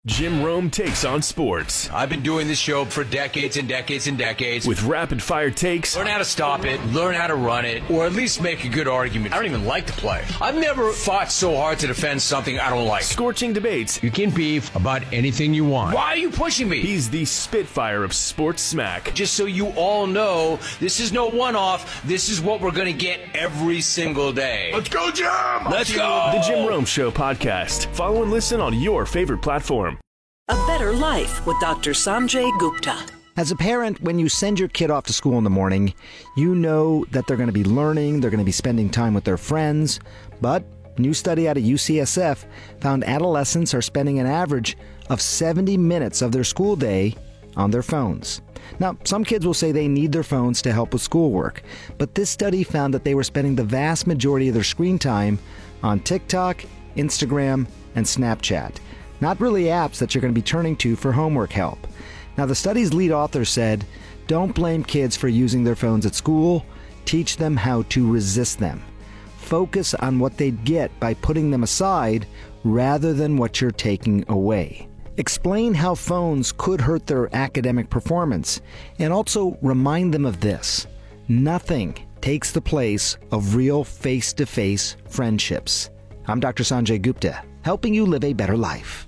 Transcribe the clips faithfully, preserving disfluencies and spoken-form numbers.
Jim Rome takes on sports. I've been doing this show for decades and decades and decades. With rapid-fire takes. Learn how to stop it, learn how to run it, or at least make a good argument. I don't even like to play. I've never fought so hard to defend something I don't like. Scorching debates. You can beef about anything you want. Why are you pushing me? He's the Spitfire of sports smack. Just so you all know, this is no one-off. This is what we're going to get every single day. Let's go, Jim! Let's go! The Jim Rome Show podcast. Follow and listen on your favorite platform. A Better Life with Doctor Sanjay Gupta. As a parent, when you send your kid off to school in the morning, you know that they're going to be learning, they're going to be spending time with their friends. But a new study out of U C S F found adolescents are spending an average of seventy minutes of their school day on their phones. Now, some kids will say they need their phones to help with schoolwork, but this study found that they were spending the vast majority of their screen time on TikTok, Instagram, and Snapchat. Not really apps that you're going to be turning to for homework help. Now, the study's lead author said, don't blame kids for using their phones at school. Teach them how to resist them. Focus on what they'd get by putting them aside rather than what you're taking away. Explain how phones could hurt their academic performance, and also remind them of this. Nothing takes the place of real face-to-face friendships. I'm Doctor Sanjay Gupta, helping you live a better life.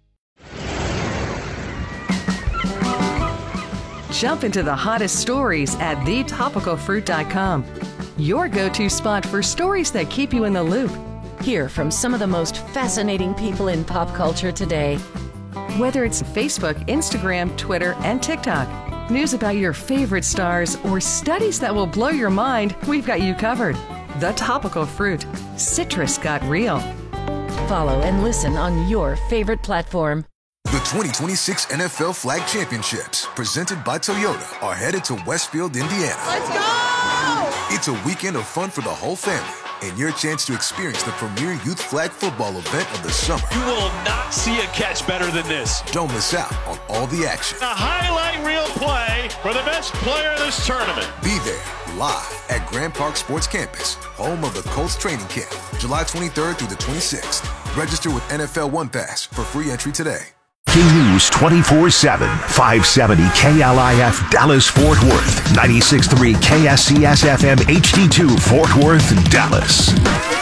Jump into the hottest stories at the topical fruit dot com. Your go-to spot for stories that keep you in the loop. Hear from some of the most fascinating people in pop culture today. Whether it's Facebook, Instagram, Twitter, and TikTok, news about your favorite stars, or studies that will blow your mind, we've got you covered. The Topical Fruit. Citrus got real. Follow and listen on your favorite platform. The twenty twenty-six N F L Flag Championships, presented by Toyota, are headed to Westfield, Indiana. Let's go! It's a weekend of fun for the whole family, and your chance to experience the premier youth flag football event of the summer. You will not see a catch better than this. Don't miss out on all the action. A highlight reel play for the best player in this tournament. Be there, live at Grand Park Sports Campus, home of the Colts training camp, July twenty-third through the twenty-sixth. Register with N F L One Pass for free entry today. K-News twenty-four seven, five seventy K L I F Dallas Fort Worth, ninety-six point three K S C S F M H D two Fort Worth, Dallas.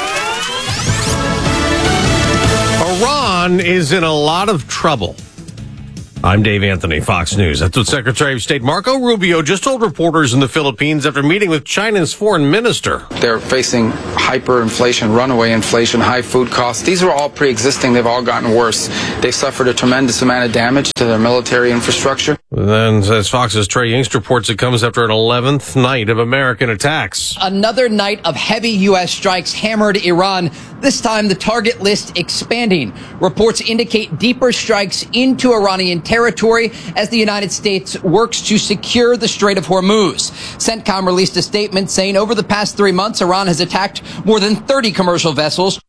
Iran is in a lot of trouble. I'm Dave Anthony, Fox News. That's what Secretary of State Marco Rubio just told reporters in the Philippines after meeting with China's foreign minister. They're facing hyperinflation, runaway inflation, high food costs. These are all pre-existing. They've all gotten worse. They've suffered a tremendous amount of damage to their military infrastructure. Then, as Fox's Trey Yingst reports, it comes after an eleventh night of American attacks. Another night of heavy U S strikes hammered Iran, this time the target list expanding. Reports indicate deeper strikes into Iranian territory as the United States works to secure the Strait of Hormuz. CENTCOM released a statement saying over the past three months, Iran has attacked more than thirty commercial vessels.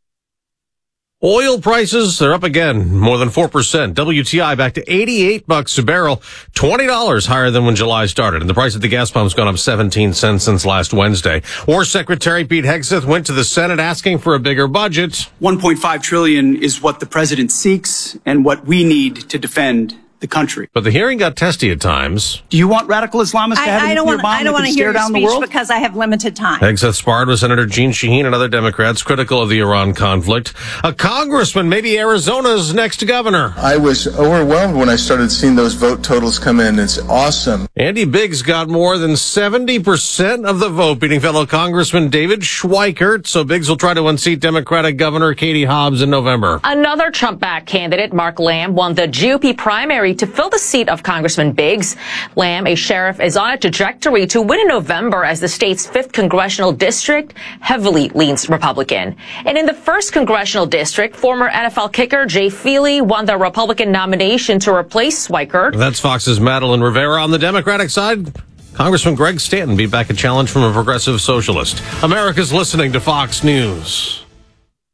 Oil prices are up again, more than four percent. W T I back to eighty-eight bucks a barrel, twenty dollars higher than when July started. And the price at the gas pump's gone up seventeen cents since last Wednesday. War Secretary Pete Hegseth went to the Senate asking for a bigger budget. one point five trillion dollars is what the president seeks and what we need to defend the country. But the hearing got testy at times. Do you want radical Islamists to have I, a I don't nuclear want, bomb I don't that want can to hear stare your down the speech world? because I have limited time. Hegseth sparred with Senator Jeanne Shaheen and other Democrats critical of the Iran conflict. A congressman, maybe Arizona's next governor. I was overwhelmed when I started seeing those vote totals come in. It's awesome. Andy Biggs got more than seventy percent of the vote, beating fellow Congressman David Schweikert. So Biggs will try to unseat Democratic Governor Katie Hobbs in November. Another Trump-backed candidate, Mark Lamb, won the G O P primary to fill the seat of Congressman Biggs. Lamb, a sheriff, is on a trajectory to win in November as the state's fifth congressional district heavily leans Republican. And in the first congressional district, former N F L kicker Jay Feely won the Republican nomination to replace Schweikert. That's Fox's Madeline Rivera. On the Democratic side, Congressman Greg Stanton beat back a challenge from a progressive socialist. America's listening to Fox News.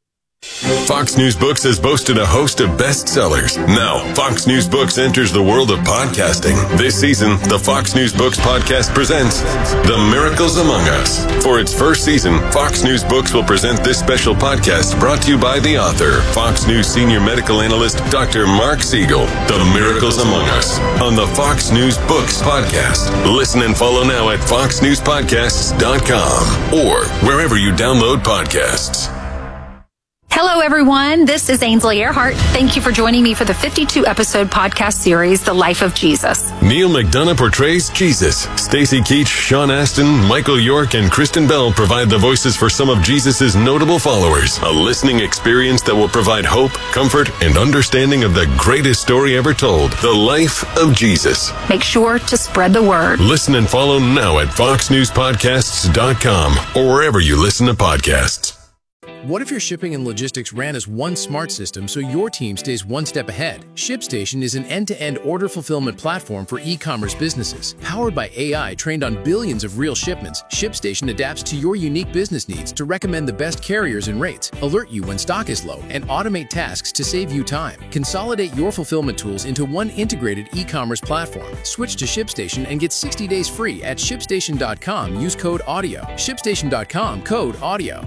Fox News Books has boasted a host of bestsellers. Now, Fox News Books enters the world of podcasting. This season, the Fox News Books podcast presents The Miracles Among Us. For its first season, Fox News Books will present this special podcast brought to you by the author, Fox News senior medical analyst, Doctor Mark Siegel. The Miracles Among Us on the Fox News Books podcast. Listen and follow now at fox news podcasts dot com or wherever you download podcasts. Hello, everyone. This is Ainsley Earhart. Thank you for joining me for the fifty-two episode podcast series, The Life of Jesus. Neil McDonough portrays Jesus. Stacey Keach, Sean Astin, Michael York, and Kristen Bell provide the voices for some of Jesus' notable followers. A listening experience that will provide hope, comfort, and understanding of the greatest story ever told, The Life of Jesus. Make sure to spread the word. Listen and follow now at fox news podcasts dot com or wherever you listen to podcasts. What if your shipping and logistics ran as one smart system so your team stays one step ahead? ShipStation is an end-to-end order fulfillment platform for e-commerce businesses. Powered by A I trained on billions of real shipments, ShipStation adapts to your unique business needs to recommend the best carriers and rates, alert you when stock is low, and automate tasks to save you time. Consolidate your fulfillment tools into one integrated e-commerce platform. Switch to ShipStation and get sixty days free at shipstation dot com. Use code AUDIO. shipstation dot com, code AUDIO.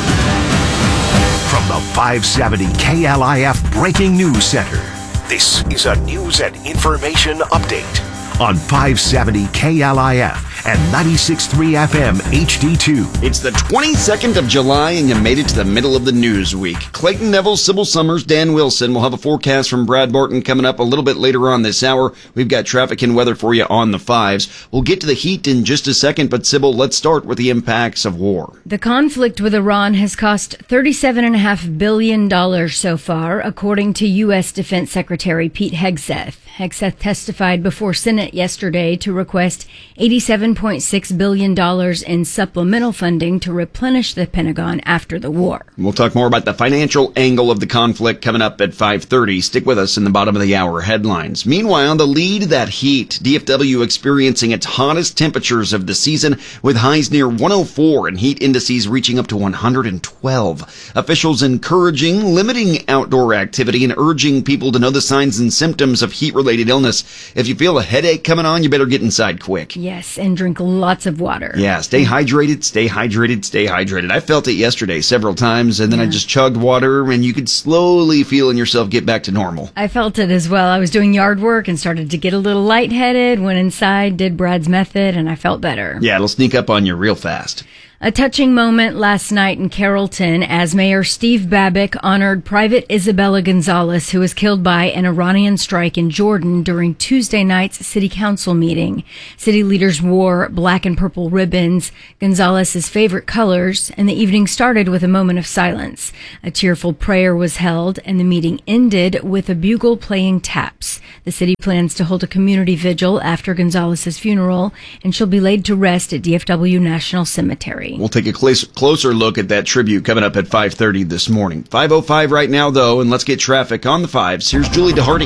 From the five seventy K L I F Breaking News Center, this is a news and information update on five seventy K L I F and ninety-six point three F M H D two. It's the twenty-second of July, and you made it to the middle of the news week. Clayton Neville, Sybil Summers, Dan Wilson. We'll have a forecast from Brad Barton coming up a little bit later on this hour. We've got traffic and weather for you on the fives. We'll get to the heat in just a second, but Sybil, let's start with the impacts of war. The conflict with Iran has cost thirty-seven point five billion dollars so far, according to U S Defense Secretary Pete Hegseth. Hegseth testified before Senate yesterday to request eighty-seven point six billion dollars in supplemental funding to replenish the Pentagon after the war. We'll talk more about the financial angle of the conflict coming up at five thirty. Stick with us in the bottom of the hour headlines. Meanwhile, the lead, that heat. D F W experiencing its hottest temperatures of the season with highs near one oh four and heat indices reaching up to one hundred twelve. Officials encouraging limiting outdoor activity and urging people to know the signs and symptoms of heat-related illness. If you feel a headache coming on, you better get inside quick. Yes, and drink lots of water. Yeah, stay hydrated, stay hydrated, stay hydrated. I felt it yesterday several times, and then yeah. I just chugged water, and you could slowly feel in yourself get back to normal. I felt it as well. I was doing yard work and started to get a little lightheaded, went inside, did Brad's method, and I felt better. Yeah, it'll sneak up on you real fast. A touching moment last night in Carrollton as Mayor Steve Babick honored Private Isabella Gonzalez, who was killed by an Iranian strike in Jordan during Tuesday night's city council meeting. City leaders wore black and purple ribbons, Gonzalez's favorite colors, and the evening started with a moment of silence. A tearful prayer was held, and the meeting ended with a bugle playing taps. The city plans to hold a community vigil after Gonzalez's funeral, and she'll be laid to rest at D F W National Cemetery. We'll take a cl- closer look at that tribute coming up at five thirty this morning. five oh five right now, though, and let's get traffic on the fives. Here's Julie DeHardy.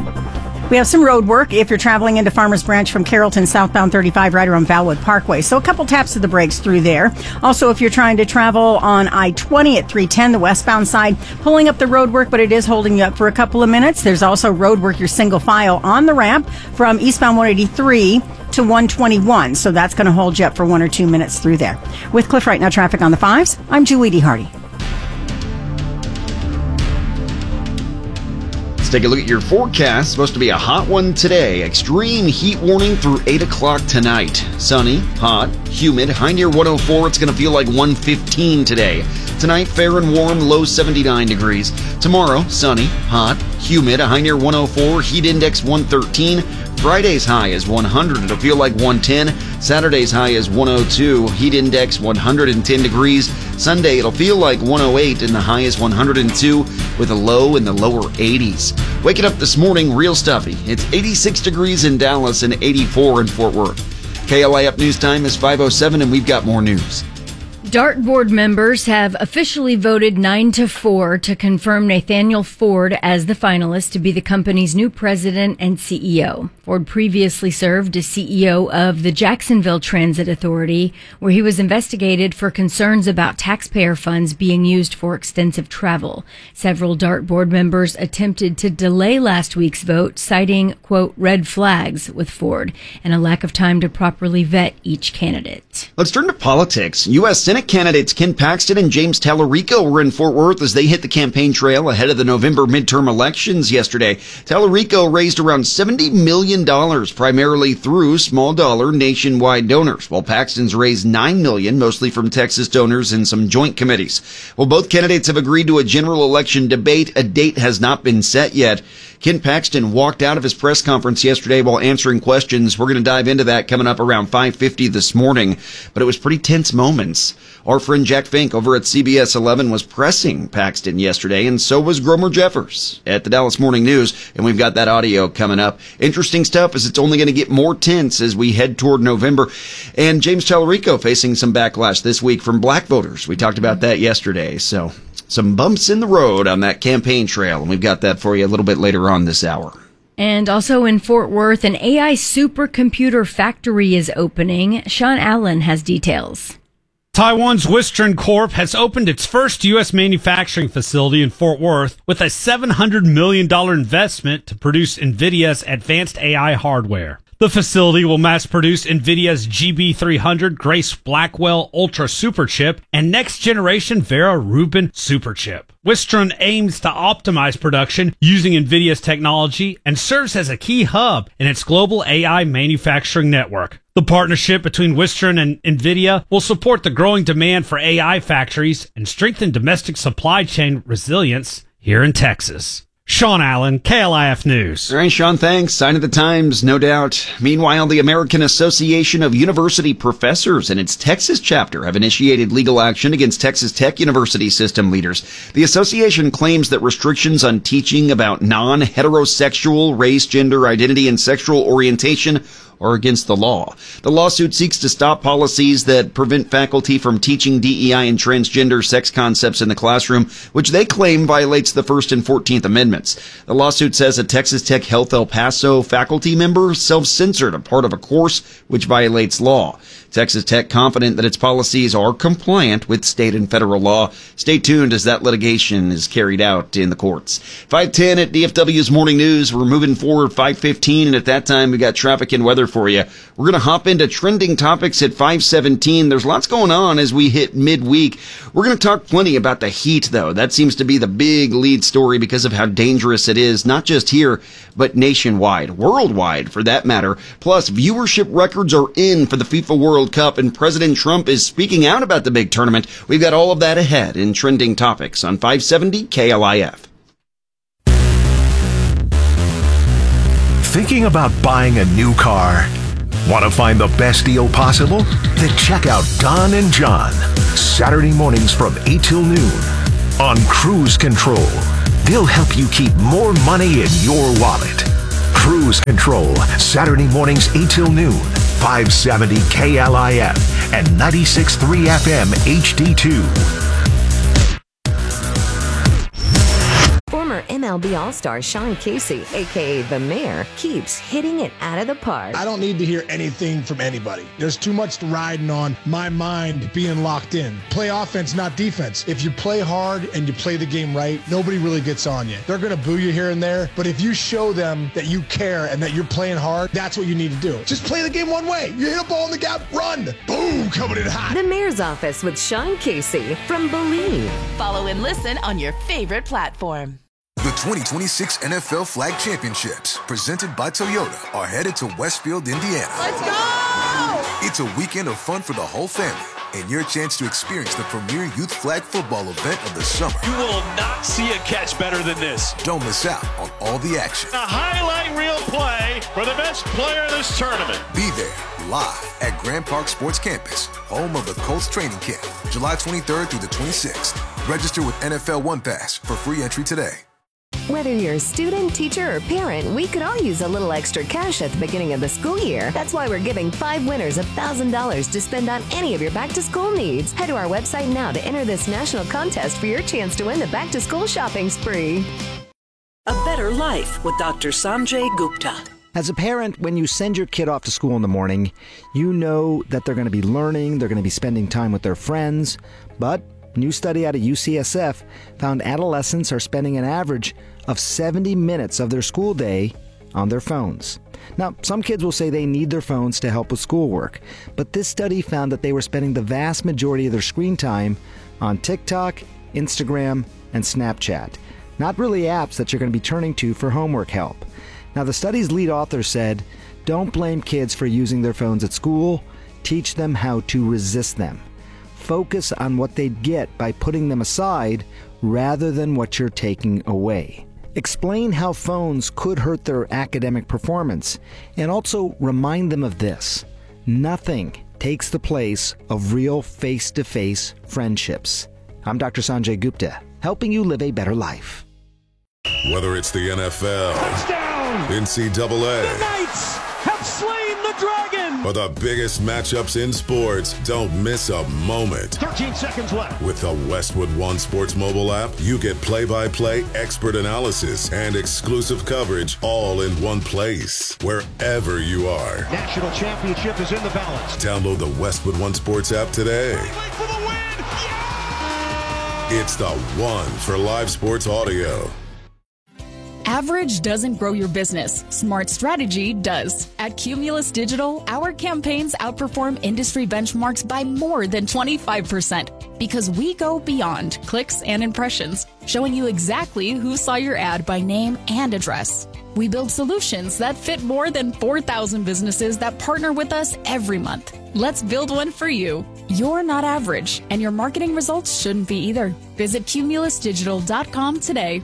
We have some road work if you're traveling into Farmers Branch from Carrollton southbound thirty-five right around Valwood Parkway. So a couple taps of the brakes through there. Also, if you're trying to travel on I twenty at three ten, the westbound side, pulling up the road work, but it is holding you up for a couple of minutes. There's also road work, your single file on the ramp from eastbound one eighty-three to one twenty-one. So that's going to hold you up for one or two minutes through there. With Cliff Right Now traffic on the fives, I'm Julie DeHardy. Let's take a look at your forecast. Supposed to be a hot one today. Extreme heat warning through eight o'clock tonight. Sunny, hot, humid, high near one oh four. It's going to feel like one fifteen today. Tonight, fair and warm, low seventy-nine degrees. Tomorrow, sunny, hot, humid, a high near one oh four, heat index one thirteen. Friday's high is one hundred. It'll feel like one ten. Saturday's high is one oh two. Heat index one hundred ten degrees. Sunday, it'll feel like one oh eight, and the high is one hundred two with a low in the lower eighties. Waking up this morning, real stuffy. It's eighty-six degrees in Dallas and eighty-four in Fort Worth. K L I F News Time is five oh seven, and we've got more news. Dartboard members have officially voted nine to four to confirm Nathaniel Ford as the finalist to be the company's new president and C E O. Ford previously served as C E O of the Jacksonville Transit Authority, where he was investigated for concerns about taxpayer funds being used for extensive travel. Several Dartboard members attempted to delay last week's vote, citing, quote, red flags with Ford and a lack of time to properly vet each candidate. Let's turn to politics. U S Senate candidates Ken Paxton and James Tallarico were in Fort Worth as they hit the campaign trail ahead of the November midterm elections yesterday. Tallarico raised around seventy million dollars, primarily through small dollar nationwide donors, while Paxton's raised nine million dollars, mostly from Texas donors and some joint committees. Well, both candidates have agreed to a general election debate. A date has not been set yet. Ken Paxton walked out of his press conference yesterday while answering questions. We're going to dive into that coming up around five fifty this morning. But it was pretty tense moments. Our friend Jack Fink over at C B S eleven was pressing Paxton yesterday, and so was Gromer Jeffers at the Dallas Morning News. And we've got that audio coming up. Interesting stuff, as it's only going to get more tense as we head toward November. And James Tallarico facing some backlash this week from black voters. We talked about that yesterday. So some bumps in the road on that campaign trail, and we've got that for you a little bit later on this hour. And also in Fort Worth, an A I supercomputer factory is opening. Sean Allen has details. Taiwan's Wistron Corp has opened its first U S manufacturing facility in Fort Worth with a seven hundred million dollars investment to produce NVIDIA's advanced A I hardware. The facility will mass-produce NVIDIA's G B three hundred Grace Blackwell Ultra Superchip and next-generation Vera Rubin Superchip. Wistron aims to optimize production using NVIDIA's technology and serves as a key hub in its global A I manufacturing network. The partnership between Wistron and NVIDIA will support the growing demand for A I factories and strengthen domestic supply chain resilience here in Texas. Sean Allen, K L I F News. All right, Sean, thanks. Sign of the times, no doubt. Meanwhile, the American Association of University Professors and its Texas chapter have initiated legal action against Texas Tech University system leaders. The association claims that restrictions on teaching about non-heterosexual race, gender, identity, and sexual orientation are against the law. The lawsuit seeks to stop policies that prevent faculty from teaching D E I and transgender sex concepts in the classroom, which they claim violates the First and Fourteenth Amendments. The lawsuit says a Texas Tech Health El Paso faculty member self-censored a part of a course which violates law. Texas Tech confident that its policies are compliant with state and federal law. Stay tuned as that litigation is carried out in the courts. five ten at D F W's Morning News. We're moving forward five fifteen, and at that time we got traffic and weather for you. We're going to hop into trending topics at five seventeen. There's lots going on as we hit midweek. We're going to talk plenty about the heat, though. That seems to be the big lead story because of how dangerous it is, not just here, but nationwide, worldwide for that matter. Plus, viewership records are in for the FIFA World Cup, and President Trump is speaking out about the big tournament. We've got all of that ahead in trending topics on five seventy K L I F. Thinking about buying a new car? Want to find the best deal possible? Then check out Don and John, Saturday mornings from eight till noon on Cruise Control. They'll help you keep more money in your wallet. Cruise Control, Saturday mornings eight till noon, five seventy K L I F and ninety-six point three F M H D two. Former M L B All-Star Sean Casey, a k a. The Mayor, keeps hitting it out of the park. I don't need to hear anything from anybody. There's too much riding on my mind being locked in. Play offense, not defense. If you play hard and you play the game right, nobody really gets on you. They're going to boo you here and there, but if you show them that you care and that you're playing hard, that's what you need to do. Just play the game one way. You hit a ball in the gap, run. Boom, coming in hot. The Mayor's Office with Sean Casey from Believe. Follow and listen on your favorite platform. The twenty twenty-six N F L Flag Championships, presented by Toyota, are headed to Westfield, Indiana. Let's go! It's a weekend of fun for the whole family and your chance to experience the premier youth flag football event of the summer. You will not see a catch better than this. Don't miss out on all the action. A highlight reel play for the best player in this tournament. Be there live at Grand Park Sports Campus, home of the Colts training camp, July twenty-third through the twenty-sixth. Register with N F L One Pass for free entry today. Whether you're a student, teacher, or parent, we could all use a little extra cash at the beginning of the school year. That's why we're giving five winners one thousand dollars to spend on any of your back-to-school needs. Head to our website now to enter this national contest for your chance to win the back-to-school shopping spree. A better life with Doctor Sanjay Gupta. As a parent, when you send your kid off to school in the morning, you know that they're going to be learning, they're going to be spending time with their friends, but a new study out of U C S F found adolescents are spending an average of seventy minutes of their school day on their phones. Now, some kids will say they need their phones to help with schoolwork, but this study found that they were spending the vast majority of their screen time on TikTok, Instagram, and Snapchat. Not really apps that you're going to be turning to for homework help. Now, the study's lead author said, don't blame kids for using their phones at school. Teach them how to resist them. Focus on what they'd get by putting them aside rather than what you're taking away. Explain how phones could hurt their academic performance, and also remind them of this. Nothing takes the place of real face-to-face friendships. I'm Doctor Sanjay Gupta, helping you live a better life. Whether it's the N F L, Touchdown! N C double A, The Knights have slain the dragon! or the biggest matchups in sports, don't miss a moment. thirteen seconds left. With the Westwood One Sports mobile app, you get play-by-play expert analysis and exclusive coverage all in one place, wherever you are. National championship is in the balance. Download the Westwood One Sports app today. For the win! Yeah! It's the one for live sports audio. Average doesn't grow your business. Smart strategy does. At Cumulus Digital, our campaigns outperform industry benchmarks by more than twenty-five percent because we go beyond clicks and impressions, showing you exactly who saw your ad by name and address. We build solutions that fit more than four thousand businesses that partner with us every month. Let's build one for you. You're not average, and your marketing results shouldn't be either. Visit cumulus digital dot com today.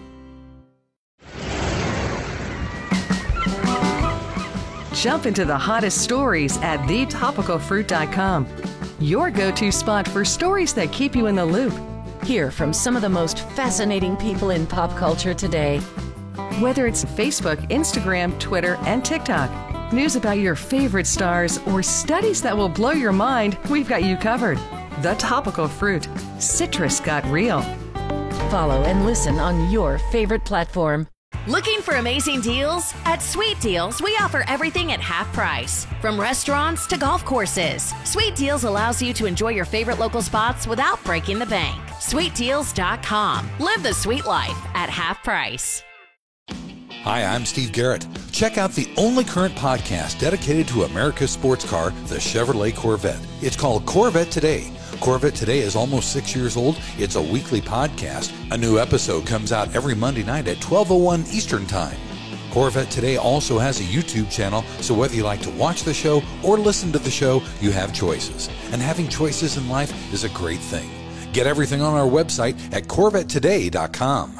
Jump into the hottest stories at the topical fruit dot com. Your go-to spot for stories that keep you in the loop. Hear from some of the most fascinating people in pop culture today. Whether it's Facebook, Instagram, Twitter, and TikTok, news about your favorite stars, or studies that will blow your mind, we've got you covered. The Topical Fruit. Citrus got real. Follow and listen on your favorite platform. Looking for amazing deals? At Sweet Deals, we offer everything at half price. From restaurants to golf courses, Sweet Deals allows you to enjoy your favorite local spots without breaking the bank. sweet deals dot com. Live the sweet life at half price. Hi, I'm Steve Garrett. Check out the only current podcast dedicated to America's sports car, the Chevrolet Corvette. It's called Corvette Today. Corvette Today is almost six years old. It's a weekly podcast. A new episode comes out every Monday night at twelve oh one Eastern Time. Corvette Today also has a YouTube channel, so whether you like to watch the show or listen to the show, you have choices. And having choices in life is a great thing. Get everything on our website at corvette today dot com.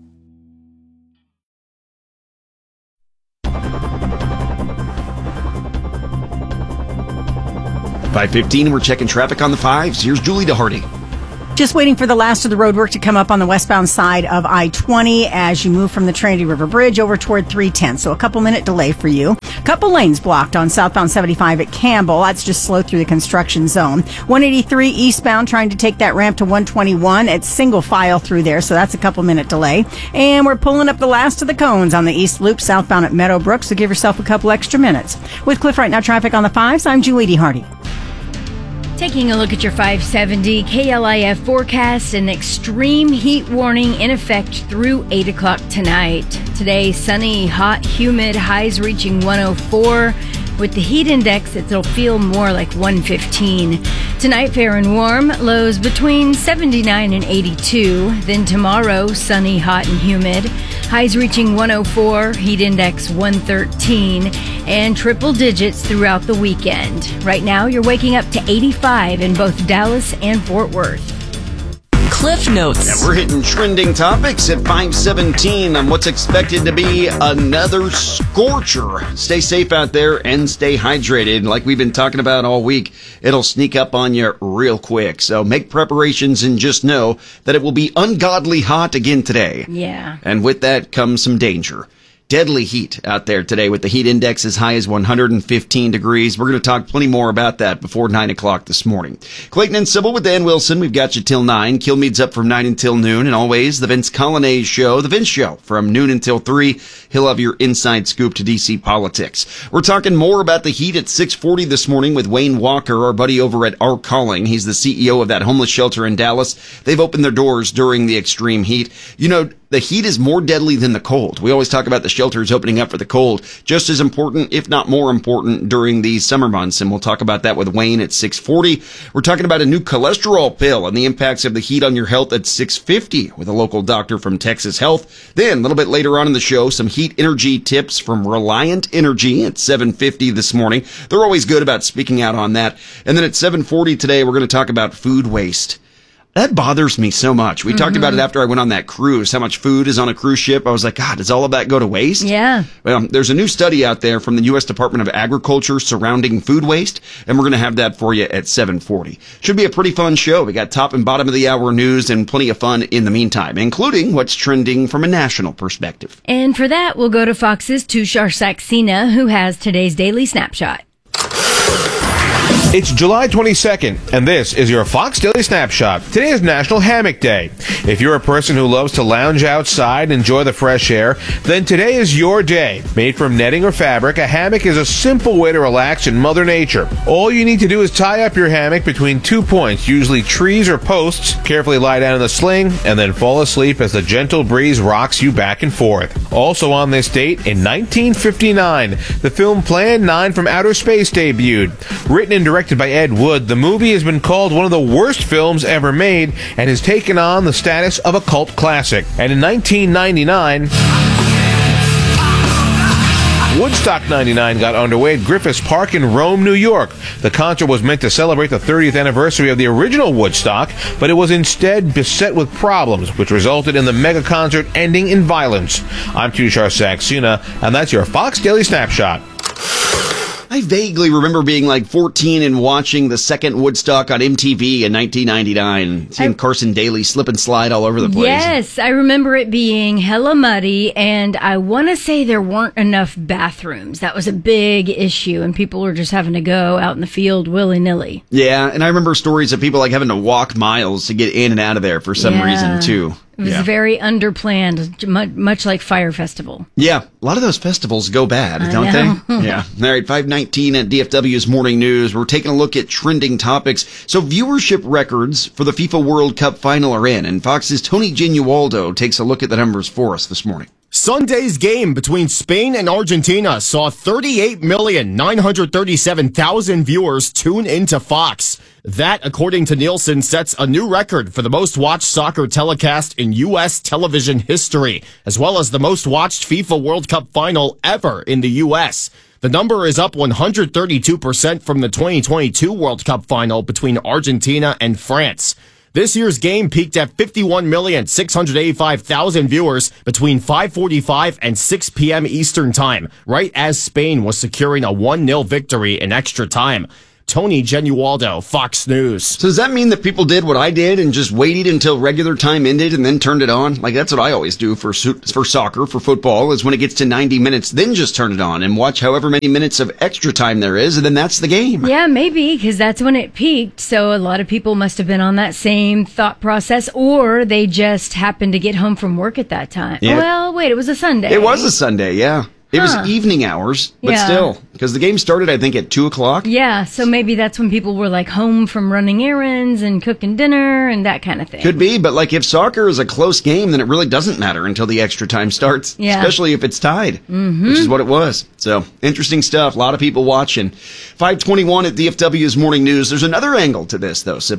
five fifteen, we're checking traffic on the fives. Here's Julie DeHardy. Just waiting for the last of the road work to come up on the westbound side of I twenty as you move from the Trinity River Bridge over toward three ten. So a couple minute delay for you. Couple lanes blocked on southbound seventy-five at Campbell. That's just slow through the construction zone. one eighty-three eastbound trying to take that ramp to one twenty-one. It's single file through there, so that's a couple minute delay. And we're pulling up the last of the cones on the East Loop southbound at Meadowbrook, so give yourself a couple extra minutes. With Cliff Right Now traffic on the fives, I'm Julie DeHardy. Taking a look at your five seventy K L I F forecast, an extreme heat warning in effect through eight o'clock tonight. Today, sunny, hot, humid, highs reaching one oh four. With the heat index, it'll feel more like one fifteen. Tonight, fair and warm, lows between seventy-nine and eighty-two. Then tomorrow, sunny, hot, and humid. Highs reaching one oh four, heat index one thirteen, and triple digits throughout the weekend. Right now, you're waking up to eighty-five in both Dallas and Fort Worth. Cliff Notes. And we're hitting trending topics at five seventeen on what's expected to be another scorcher. Stay safe out there and stay hydrated. Like we've been talking about all week, it'll sneak up on you real quick. So make preparations and just know that it will be ungodly hot again today. Yeah. And with that comes some danger. Deadly heat out there today with the heat index as high as one hundred fifteen degrees. We're going to talk plenty more about that before nine o'clock this morning. Clayton and Sybil with Dan Wilson. We've got you till nine. Kilmeade's up from nine until noon. And always the Vince Colonnese Show, the Vince Show, from noon until three. He'll have your inside scoop to D C politics. We're talking more about the heat at six forty this morning with Wayne Walker, our buddy over at Our Calling. He's the C E O of that homeless shelter in Dallas. They've opened their doors during the extreme heat. You know, the heat is more deadly than the cold. We always talk about the shelters opening up for the cold. Just as important, if not more important, during the summer months. And we'll talk about that with Wayne at six forty. We're talking about a new cholesterol pill and the impacts of the heat on your health at six fifty with a local doctor from Texas Health. Then, a little bit later on in the show, some heat energy tips from Reliant Energy at seven fifty this morning. They're always good about speaking out on that. And then at seven forty today, we're going to talk about food waste. That bothers me so much. We mm-hmm. talked about it after I went on that cruise, how much food is on a cruise ship. I was like, God, does all of that go to waste? Yeah. Well, there's a new study out there from the U S Department of Agriculture surrounding food waste, and we're going to have that for you at seven forty. Should be a pretty fun show. We got top and bottom of the hour news and plenty of fun in the meantime, including what's trending from a national perspective. And for that, we'll go to Fox's Tushar Saxena, who has today's Daily Snapshot. It's July twenty-second, and this is your Fox Daily Snapshot. Today is National Hammock Day. If you're a person who loves to lounge outside and enjoy the fresh air, then today is your day. Made from netting or fabric, a hammock is a simple way to relax in Mother Nature. All you need to do is tie up your hammock between two points, usually trees or posts, carefully lie down in the sling, and then fall asleep as the gentle breeze rocks you back and forth. Also on this date, in nineteen fifty-nine, the film Plan nine from Outer Space debuted. Written and directed by Ed Wood, the movie has been called one of the worst films ever made and has taken on the status of a cult classic. And in nineteen ninety-nine, Woodstock ninety-nine got underway at Griffiths Park in Rome, New York. The concert was meant to celebrate the thirtieth anniversary of the original Woodstock, but it was instead beset with problems, which resulted in the mega concert ending in violence. I'm Tushar Saxena, and that's your Fox Daily Snapshot. I vaguely remember being like fourteen and watching the second Woodstock on M T V in nineteen ninety-nine, seeing I, Carson Daly slip and slide all over the place. Yes, I remember it being hella muddy, and I want to say there weren't enough bathrooms. That was a big issue, and people were just having to go out in the field willy-nilly. Yeah, and I remember stories of people like having to walk miles to get in and out of there for some yeah. reason, too. It was yeah. very underplanned, much like Fire Festival. Yeah, a lot of those festivals go bad, I don't know. they? Yeah. All right, five nineteen at D F W's Morning News. We're taking a look at trending topics. So viewership records for the FIFA World Cup final are in, and Fox's Tony Genualdo takes a look at the numbers for us this morning. Sunday's game between Spain and Argentina saw thirty-eight million nine hundred thirty-seven thousand viewers tune into Fox. That, according to Nielsen, sets a new record for the most watched soccer telecast in U S television history, as well as the most watched FIFA World Cup final ever in the U S. The number is up one hundred thirty-two percent from the twenty twenty-two World Cup final between Argentina and France. This year's game peaked at fifty-one million six hundred eighty-five thousand viewers between five forty-five and six p.m. Eastern Time, right as Spain was securing a one nil victory in extra time. Tony Genualdo, Fox News. So does that mean that people did what I did and just waited until regular time ended and then turned it on? Like, that's what I always do for for soccer, for football, is when it gets to ninety minutes, then just turn it on and watch however many minutes of extra time there is, and then that's the game. Yeah, maybe, because that's when it peaked. So a lot of people must have been on that same thought process, or they just happened to get home from work at that time. Yeah. Well, wait, it was a Sunday. It was a Sunday, yeah. It huh. was evening hours, but yeah. still, because the game started, I think, at two o'clock. Yeah, so maybe that's when people were like home from running errands and cooking dinner and that kind of thing. Could be, but like if soccer is a close game, then it really doesn't matter until the extra time starts, yeah. especially if it's tied, mm-hmm. which is what it was. So, interesting stuff. A lot of people watching. five twenty-one at D F W's Morning News. There's another angle to this, though, Sybil.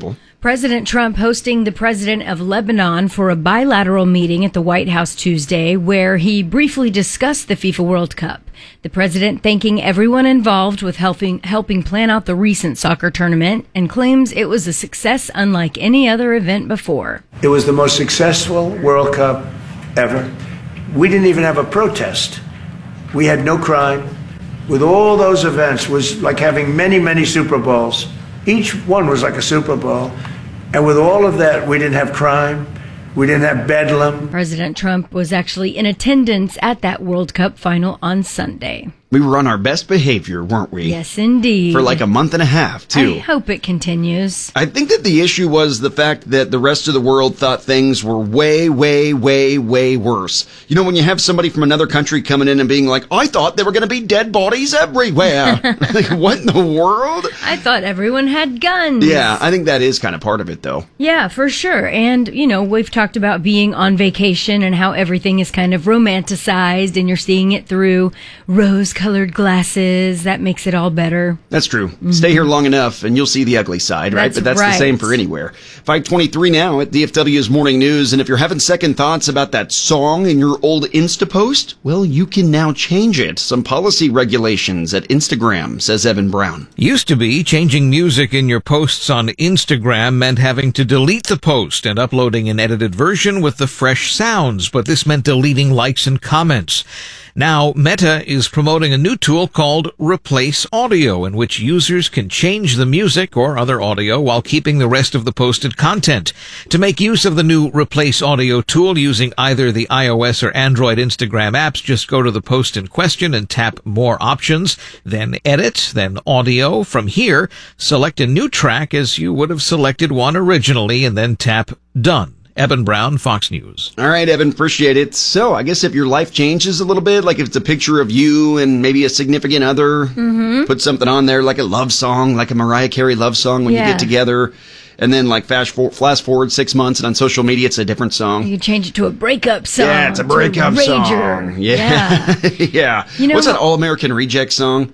President Trump hosting the president of Lebanon for a bilateral meeting at the White House Tuesday, where he briefly discussed the FIFA World Cup. The president thanking everyone involved with helping helping plan out the recent soccer tournament and claims it was a success unlike any other event before. It was the most successful World Cup ever. We didn't even have a protest. We had no crime. With all those events, it was like having many, many Super Bowls. Each one was like a Super Bowl. And with all of that, we didn't have crime. We didn't have bedlam. President Trump was actually in attendance at that World Cup final on Sunday. We were on our best behavior, weren't we? Yes, indeed. For like a month and a half, too. I hope it continues. I think that the issue was the fact that the rest of the world thought things were way, way, way, way worse. You know, when you have somebody from another country coming in and being like, I thought there were going to be dead bodies everywhere. Like, what in the world? I thought everyone had guns. Yeah, I think that is kind of part of it, though. Yeah, for sure. And, you know, we've talked about being on vacation and how everything is kind of romanticized and you're seeing it through rose-colored glasses. That makes it all better. That's true. Mm-hmm. Stay here long enough and you'll see the ugly side, right? That's but that's right. the same for anywhere. five twenty-three now at D F W's Morning News. And if you're having second thoughts about that song in your old Insta post, well, you can now change it. Some policy regulations at Instagram, says Evan Brown. Used to be changing music in your posts on Instagram meant having to delete the post and uploading an edited version with the fresh sounds, but this meant deleting likes and comments. Now, Meta is promoting a new tool called Replace Audio, in which users can change the music or other audio while keeping the rest of the posted content. To make use of the new Replace Audio tool using either the iOS or Android Instagram apps, just go to the post in question and tap More Options, then Edit, then Audio. From here, select a new track as you would have selected one originally, and then tap Done. Eben Brown, Fox News. All right, Evan, appreciate it. So I guess if your life changes a little bit, like if it's a picture of you and maybe a significant other, mm-hmm. put something on there like a love song, like a Mariah Carey love song when yeah. you get together. And then like flash, for, flash forward six months and on social media, it's a different song. You can change it to a breakup song. Yeah, it's a breakup a song. Yeah. Yeah. yeah. You know, what's that All-American Reject song?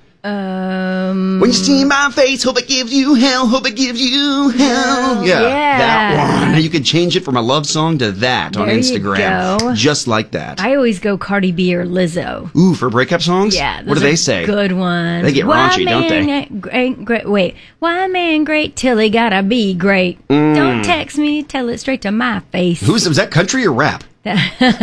Um, when you see my face, hope it gives you hell, hope it gives you hell. Yeah, yeah. that one. You could change it from a love song to that on there Instagram. You go. Just like that. I always go Cardi B or Lizzo. Ooh, for breakup songs? Yeah. What do they say? Good ones. They get Why raunchy, don't they? Man great, great, wait. Why man great till he gotta be great? Mm. Don't text me, tell it straight to my face. Who's, was that country or rap? that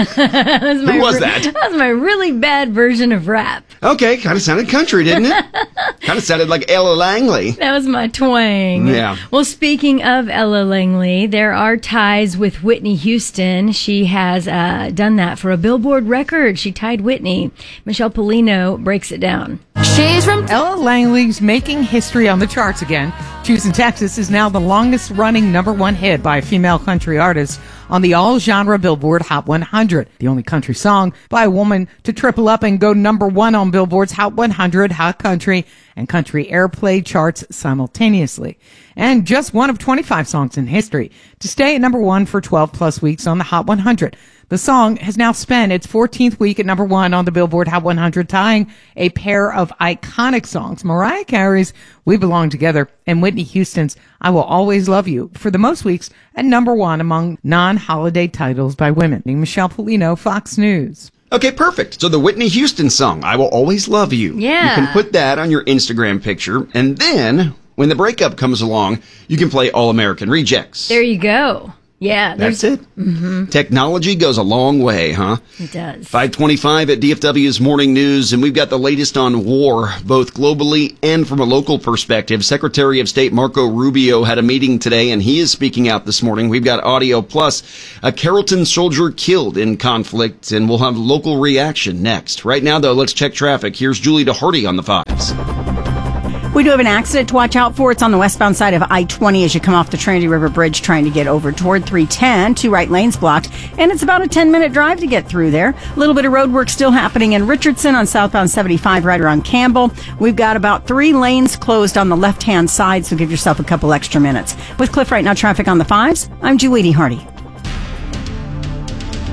was my Who was re- that? That was my really bad version of rap. Okay, kind of sounded country, didn't it? Kind of sounded like Ella Langley. That was my twang. Yeah. Well, speaking of Ella Langley, there are ties with Whitney Houston. She has uh, done that for a Billboard record. She tied Whitney. Michelle Polino breaks it down. She's from Ella Langley's making history on the charts again. Choosing Texas is now the longest running number one hit by a female country artist on the all-genre Billboard Hot one hundred, the only country song by a woman to triple up and go number one on Billboard's Hot one hundred, Hot Country, and Country Airplay charts simultaneously. And just one of twenty-five songs in history to stay at number one for twelve plus weeks on the Hot one hundred. The song has now spent its fourteenth week at number one on the Billboard Hot one hundred, tying a pair of iconic songs, Mariah Carey's We Belong Together and Whitney Houston's I Will Always Love You, for the most weeks at number one among non-holiday titles by women. Michelle Polino, Fox News. Okay, perfect. So the Whitney Houston song, I Will Always Love You. Yeah. You can put that on your Instagram picture, and then when the breakup comes along, you can play All-American Rejects. There you go. Yeah. That's it. Mm-hmm. Technology goes a long way, huh? It does. five twenty-five at D F W's Morning News, and we've got the latest on war, both globally and from a local perspective. Secretary of State Marco Rubio had a meeting today, and he is speaking out this morning. We've got audio plus a Carrollton soldier killed in conflict, and we'll have local reaction next. Right now, though, let's check traffic. Here's Julie DeHardy on the fives. We do have an accident to watch out for. It's on the westbound side of I twenty as you come off the Trinity River Bridge trying to get over toward three ten. Two right lanes blocked, and it's about a ten-minute drive to get through there. A little bit of road work still happening in Richardson on southbound seventy-five right around Campbell. We've got about three lanes closed on the left-hand side, so give yourself a couple extra minutes. With Cliff Right Now traffic on the fives, I'm Julie DeHardy.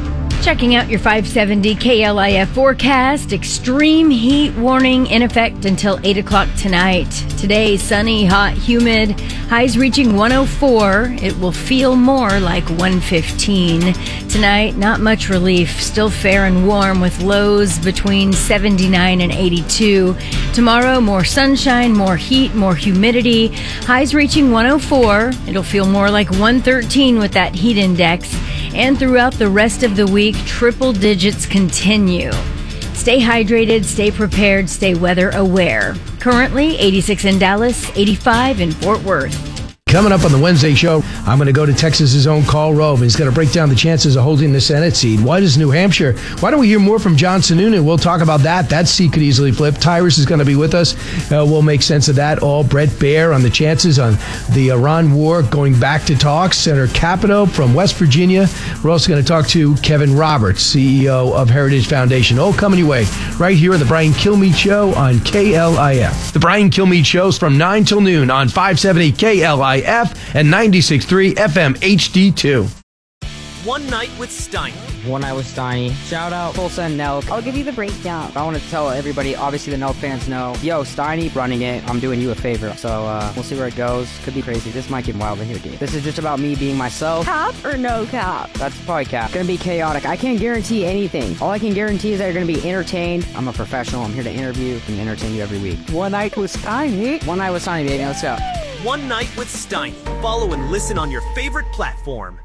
Checking out your five seventy K L I F forecast. Extreme heat warning in effect until eight o'clock tonight. Today, sunny, hot, humid. Highs reaching one oh four. It will feel more like one fifteen. Tonight, not much relief. Still fair and warm with lows between seventy-nine and eighty-two. Tomorrow, more sunshine, more heat, more humidity. Highs reaching one oh four. It'll feel more like one thirteen with that heat index. And throughout the rest of the week, triple digits continue. Stay hydrated, stay prepared, stay weather aware. Currently, eighty-six in Dallas, eighty-five in Fort Worth. Coming up on the Wednesday show, I'm going to go to Texas's own Karl Rove. He's going to break down the chances of holding the Senate seat. Why does New Hampshire? Why don't we hear more from John Sununu? We'll talk about that. That seat could easily flip. Tyrus is going to be with us. Uh, we'll make sense of that all. Brett Baer on the chances on the Iran war going back to talks. Senator Capito from West Virginia. We're also going to talk to Kevin Roberts, C E O of Heritage Foundation. All coming your way right here on the Brian Kilmeade Show on K L I F. The Brian Kilmeade Show's from nine till noon on five seventy K L I F and ninety-six point three F M H D two. One Night with Steiny. One Night with Steiny. Shout out Tulsa and Nelk. I'll give you the breakdown. I want to tell everybody, obviously the Nelk fans know, yo, Steiny running it, I'm doing you a favor. So uh, we'll see where it goes. Could be crazy. This might get wild in here, dude. This is just about me being myself. Cap or no cap? That's probably cap. It's gonna be chaotic. I can't guarantee anything. All I can guarantee is that you're gonna be entertained. I'm a professional. I'm here to interview and entertain you every week. One Night with Steiny. One Night with Steiny, baby. Let's go. One Night with Steiny. Follow and listen on your favorite platform.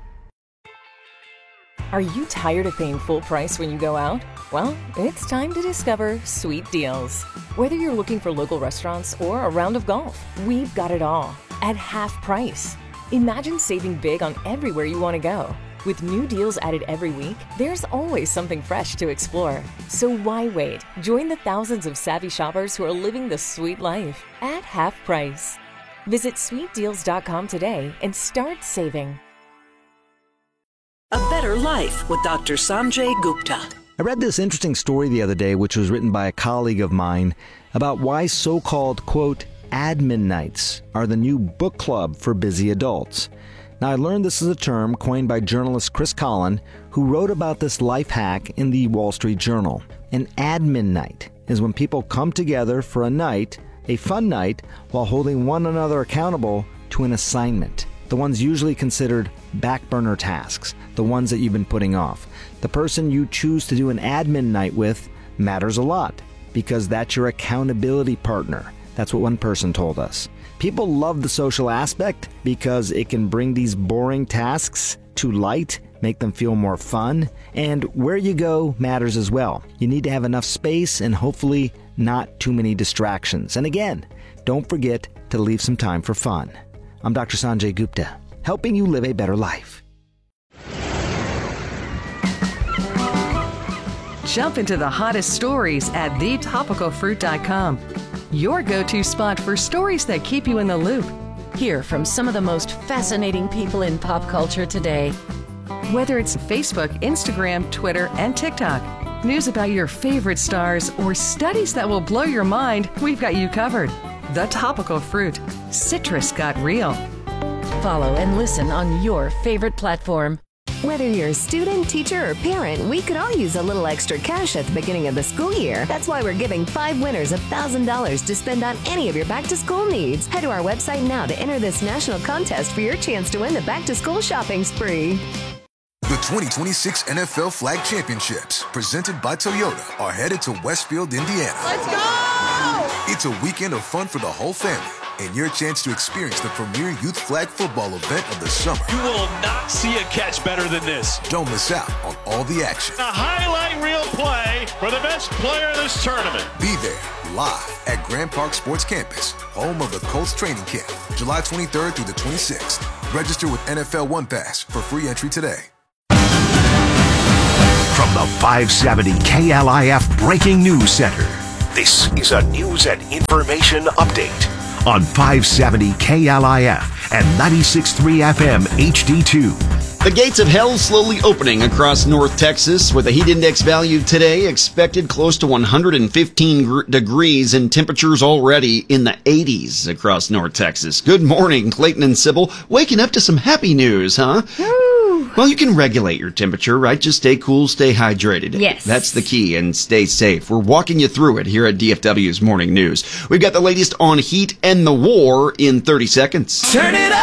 Are you tired of paying full price when you go out? Well, it's time to discover Sweet Deals. Whether you're looking for local restaurants or a round of golf, we've got it all at half price. Imagine saving big on everywhere you want to go. With new deals added every week, there's always something fresh to explore. So why wait? Join the thousands of savvy shoppers who are living the sweet life at half price. Visit sweet deals dot com today and start saving. A Better Life with Doctor Sanjay Gupta. I read this interesting story the other day, which was written by a colleague of mine, about why so-called, quote, admin nights are the new book club for busy adults. Now, I learned this is a term coined by journalist Chris Collin, who wrote about this life hack in the Wall Street Journal. An admin night is when people come together for a night, a fun night, while holding one another accountable to an assignment. The ones usually considered back burner tasks, the ones that you've been putting off. The person you choose to do an admin night with matters a lot because that's your accountability partner. That's what one person told us. People love the social aspect because it can bring these boring tasks to light, make them feel more fun, and where you go matters as well. You need to have enough space and hopefully not too many distractions. And again, don't forget to leave some time for fun. I'm Doctor Sanjay Gupta, helping you live a better life. Jump into the hottest stories at the topical fruit dot com. Your go-to spot for stories that keep you in the loop. Hear from some of the most fascinating people in pop culture today. Whether it's Facebook, Instagram, Twitter, and TikTok, news about your favorite stars, or studies that will blow your mind, we've got you covered. The Topical Fruit. Citrus got real. Follow and listen on your favorite platform. Whether you're a student, teacher, or parent, we could all use a little extra cash at the beginning of the school year. That's why we're giving five winners one thousand dollars to spend on any of your back-to-school needs. Head to our website now to enter this national contest for your chance to win the back-to-school shopping spree. The twenty twenty-six N F L Flag Championships, presented by Toyota, are headed to Westfield, Indiana. Let's go! It's a weekend of fun for the whole family and your chance to experience the premier youth flag football event of the summer. You will not see a catch better than this. Don't miss out on all the action. A highlight reel play for the best player in this tournament. Be there live at Grand Park Sports Campus, home of the Colts training camp, July twenty-third through the twenty-sixth. Register with N F L One Pass for free entry today. From the five seventy K L I F Breaking News Center, this is a news and information update on five seventy K L I F and ninety-six point three F M H D two. The gates of hell slowly opening across North Texas, with a heat index value today expected close to one hundred fifteen gr- degrees and temperatures already in the eighties across North Texas. Good morning, Clayton and Sybil. Waking up to some happy news, huh? Woo. Well, you can regulate your temperature, right? Just stay cool, stay hydrated. Yes. That's the key, and stay safe. We're walking you through it here at D F W's Morning News. We've got the latest on heat and the war in thirty seconds. Turn it up!